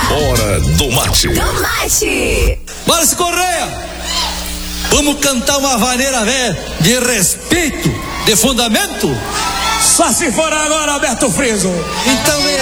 Hora do mate. Márcio Correia, vamos cantar uma vaneira velha de respeito, de fundamento? Só se for agora, Alberto Friso. Então